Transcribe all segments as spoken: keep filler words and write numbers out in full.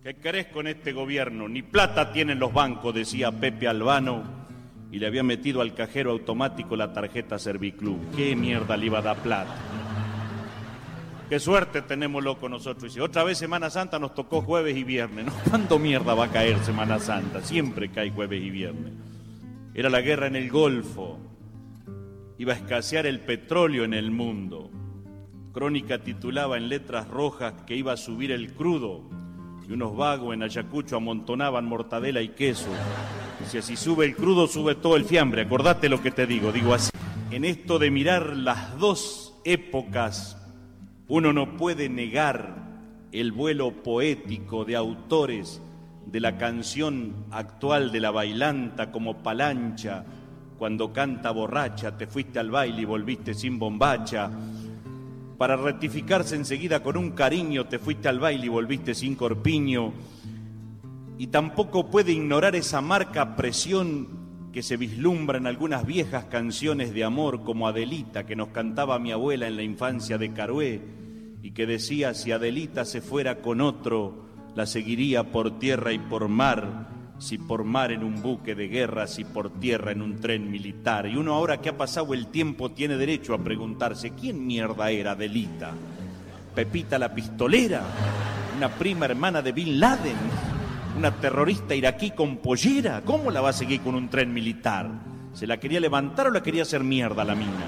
¿Qué querés con este gobierno? Ni plata tienen los bancos, decía Pepe Albano, y le había metido al cajero automático la tarjeta Serviclub. ¿Qué mierda le iba a dar plata? Qué suerte tenemos, loco, nosotros. Y otra vez Semana Santa nos tocó jueves y viernes, ¿no? ¿Cuándo mierda va a caer Semana Santa? Siempre cae jueves y viernes. Era la guerra en el Golfo. Iba a escasear el petróleo en el mundo. Crónica titulaba en letras rojas que iba a subir el crudo y unos vagos en Ayacucho amontonaban mortadela y queso. Decía, si sube el crudo, sube todo el fiambre. Acordate lo que te digo, digo así. En esto de mirar las dos épocas, uno no puede negar el vuelo poético de autores de la canción actual de la bailanta como Palancha, cuando canta borracha, te fuiste al baile y volviste sin bombacha, para rectificarse enseguida con un cariño, te fuiste al baile y volviste sin corpiño, y tampoco puede ignorar esa marca presión que se vislumbra en algunas viejas canciones de amor como Adelita, que nos cantaba mi abuela en la infancia de Carué, y que decía, si Adelita se fuera con otro, la seguiría por tierra y por mar, si por mar en un buque de guerra, si por tierra en un tren militar. Y uno ahora que ha pasado el tiempo tiene derecho a preguntarse, ¿quién mierda era Adelita? ¿Pepita la pistolera? ¿Una prima hermana de Bin Laden? ¿Una terrorista iraquí con pollera? ¿Cómo la va a seguir con un tren militar? ¿Se la quería levantar o la quería hacer mierda la mina?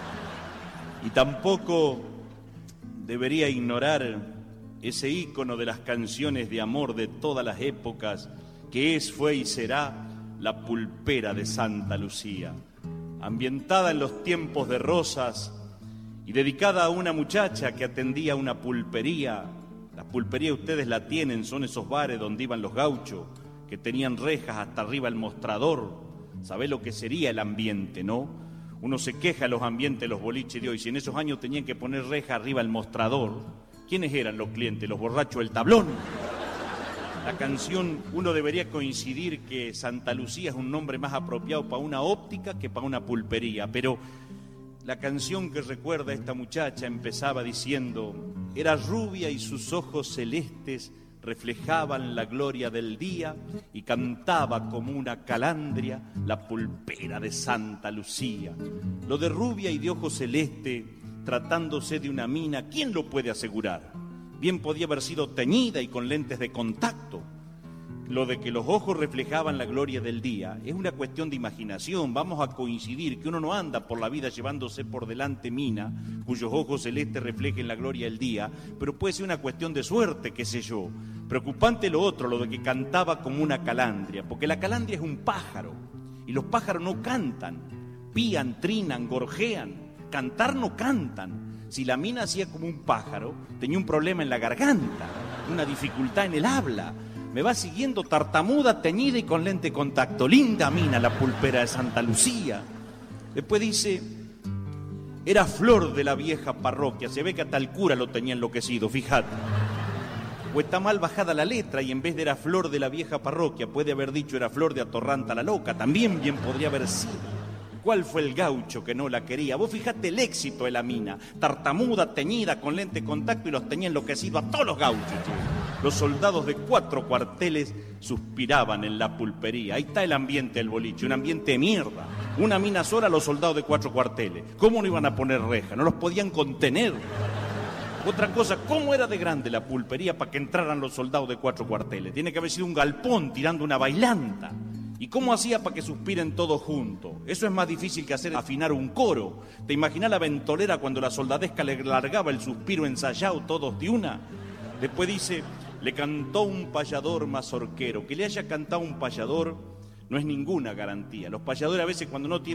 Y tampoco debería ignorar ese ícono de las canciones de amor de todas las épocas, que es, fue y será la pulpera de Santa Lucía, ambientada en los tiempos de Rosas y dedicada a una muchacha que atendía una pulpería. La pulpería ustedes la tienen, son esos bares donde iban los gauchos, que tenían rejas hasta arriba el mostrador. ¿Sabés lo que sería el ambiente, no? Uno se queja de los ambientes de los boliches de hoy, si en esos años tenían que poner reja arriba el mostrador. ¿Quiénes eran los clientes? Los borrachos del tablón. La canción, uno debería coincidir que Santa Lucía es un nombre más apropiado para una óptica que para una pulpería, pero la canción que recuerda a esta muchacha empezaba diciendo, era rubia y sus ojos celestes reflejaban la gloria del día y cantaba como una calandria la pulpera de Santa Lucía. Lo de rubia y de ojos celeste, tratándose de una mina, ¿quién lo puede asegurar? Bien podía haber sido teñida y con lentes de contacto. Lo de que los ojos reflejaban la gloria del día es una cuestión de imaginación. Vamos a coincidir que uno no anda por la vida llevándose por delante mina, cuyos ojos celestes reflejen la gloria del día, pero puede ser una cuestión de suerte, qué sé yo. Preocupante lo otro, lo de que cantaba como una calandria, porque la calandria es un pájaro, y los pájaros no cantan, pían, trinan, gorjean, cantar no cantan. Si la mina hacía como un pájaro, tenía un problema en la garganta, una dificultad en el habla. Me va siguiendo, tartamuda, teñida y con lente de contacto. Linda mina la pulpera de Santa Lucía. Después dice, era flor de la vieja parroquia. Se ve que hasta el cura lo tenía enloquecido, fíjate. O está mal bajada la letra y en vez de era flor de la vieja parroquia, puede haber dicho era flor de Atorranta la loca. También bien podría haber sido. ¿Cuál fue el gaucho que no la quería? Vos fijate el éxito de la mina. Tartamuda, teñida, con lente de contacto y los tenía enloquecido a todos los gauchos. Los soldados de cuatro cuarteles suspiraban en la pulpería. Ahí está el ambiente del boliche, un ambiente de mierda. Una mina sola, los soldados de cuatro cuarteles. ¿Cómo no iban a poner reja? No los podían contener. Otra cosa, ¿cómo era de grande la pulpería para que entraran los soldados de cuatro cuarteles? Tiene que haber sido un galpón tirando una bailanta. ¿Y cómo hacía para que suspiren todos juntos? Eso es más difícil que hacer afinar un coro. ¿Te imaginas la ventolera cuando la soldadesca le largaba el suspiro ensayado todos de una? Después dice, le cantó un payador mazorquero. Que le haya cantado un payador no es ninguna garantía. Los payadores a veces cuando no tienen